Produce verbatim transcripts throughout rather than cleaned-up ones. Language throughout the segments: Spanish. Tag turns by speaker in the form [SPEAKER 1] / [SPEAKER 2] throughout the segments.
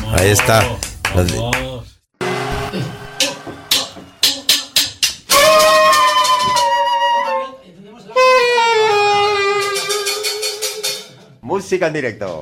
[SPEAKER 1] Ahí está. Música en directo.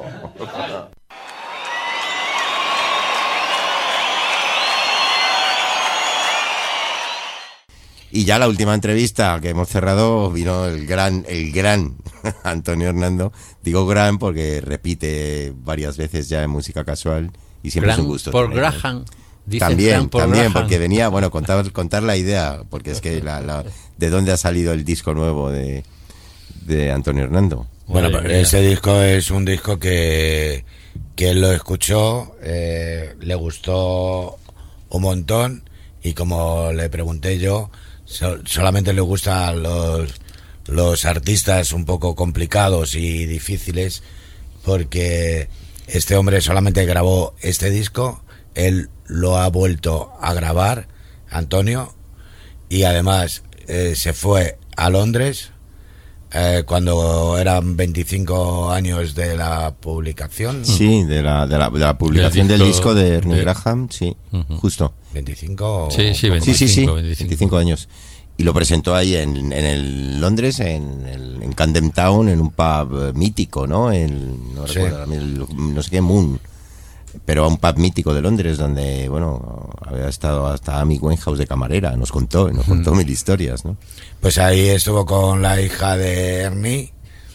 [SPEAKER 1] Y ya la última entrevista que hemos cerrado vino el gran, el gran Antonio Hernando. Digo gran porque repite varias veces ya en Música Casual y siempre gran es un gusto.
[SPEAKER 2] Por Graham.
[SPEAKER 1] También, por también, Graham. Porque venía, bueno, contar, contar la idea, porque es que la, la, de dónde ha salido el disco nuevo de, de Antonio Hernando.
[SPEAKER 3] Bueno, Vale, ese mira. disco es un disco que, que él lo escuchó, eh, le gustó un montón y como le pregunté yo, so, solamente le gustan los, los artistas un poco complicados y difíciles, porque este hombre solamente grabó este disco, él lo ha vuelto a grabar, Antonio, y además eh, se fue a Londres eh, cuando eran veinticinco años de la publicación.
[SPEAKER 1] Sí, de la, de la, de la publicación del disco, del disco de Ernie de... Graham, sí, uh-huh. justo.
[SPEAKER 3] ¿veinticinco?
[SPEAKER 2] Sí, sí, veinticinco,
[SPEAKER 1] sí, sí, sí,
[SPEAKER 2] veinticinco.
[SPEAKER 1] veinticinco años. Y lo presentó ahí en, en el Londres, en, el, en Camden Town, en un pub mítico, ¿no? El, no, sí. recuerdo, el, no sé qué, Moon. Pero un pub mítico de Londres donde, bueno, había estado hasta Amy Winehouse de camarera, nos contó, nos contó mil historias, ¿no?
[SPEAKER 3] Pues ahí estuvo con la hija de Ernie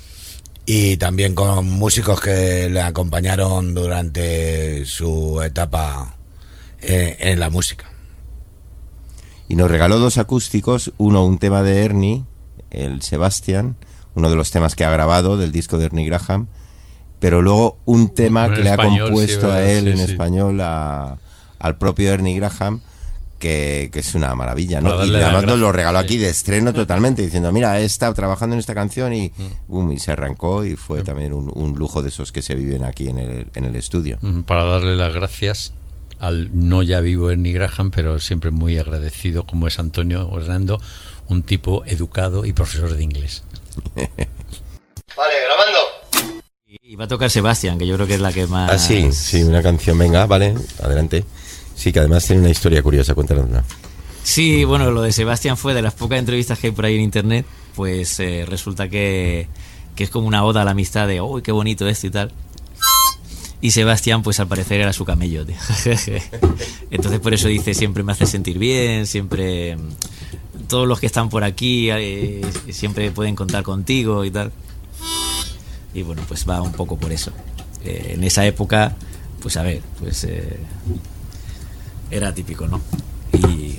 [SPEAKER 3] y también con músicos que le acompañaron durante su etapa en, en la música.
[SPEAKER 1] Y nos regaló dos acústicos, uno un tema de Ernie, el Sebastian, uno de los temas que ha grabado del disco de Ernie Graham, pero luego un tema en que español, le ha compuesto sí, a él sí, en sí. español a, al propio Ernie Graham, que, que es una maravilla, ¿no? Y además nos lo regaló aquí de estreno totalmente, diciendo, mira, he estado trabajando en esta canción y, um, y se arrancó y fue también un, un lujo de esos que se viven aquí en el, en el estudio.
[SPEAKER 2] Para darle las gracias al no ya vivo Ernie Graham, pero siempre muy agradecido, como es Antonio Hernando, un tipo educado y profesor de inglés.
[SPEAKER 1] Vale, grabando.
[SPEAKER 4] Y va a tocar Sebastián, que yo creo que es la que más...
[SPEAKER 1] Ah, sí, sí, una canción, venga, vale, adelante. Sí, que además tiene una historia curiosa, cuéntanosla.
[SPEAKER 4] Sí, bueno, lo de Sebastián fue de las pocas entrevistas que hay por ahí en internet, pues eh, resulta que, que es como una oda a la amistad de, uy, qué bonito esto y tal. Y Sebastián, pues al parecer era su camello, tío. Entonces por eso dice, siempre me hace sentir bien, siempre... Todos los que están por aquí eh, siempre pueden contar contigo y tal. Y bueno, pues va un poco por eso. Eh, en esa época, pues a ver, pues eh, era típico, ¿no? Y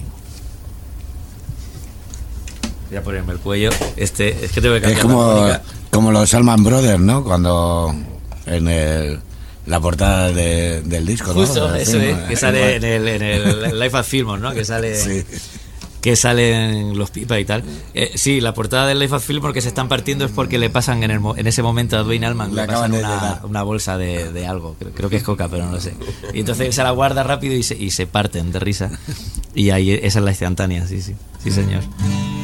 [SPEAKER 4] voy a ponerme el cuello. Este, es que tengo que cambiar
[SPEAKER 3] es como,
[SPEAKER 4] la
[SPEAKER 3] como los Allman Brothers, ¿no? Cuando en el, la portada de, del disco,
[SPEAKER 4] justo,
[SPEAKER 3] ¿no?
[SPEAKER 4] Eso es, que sale en el, en el Life at Fillmore, ¿no? Que sale... Sí. Que salen los pipas y tal. Eh, sí, la portada del Life of Fillmore que se están partiendo es porque le pasan en, el, en ese momento a Duane Allman, le, le pasan una, una bolsa de, de algo, creo, creo que es coca, pero no lo sé. Y entonces él se la guarda rápido y se, y se parten de risa. Y ahí esa es la instantánea, sí, sí, sí señor.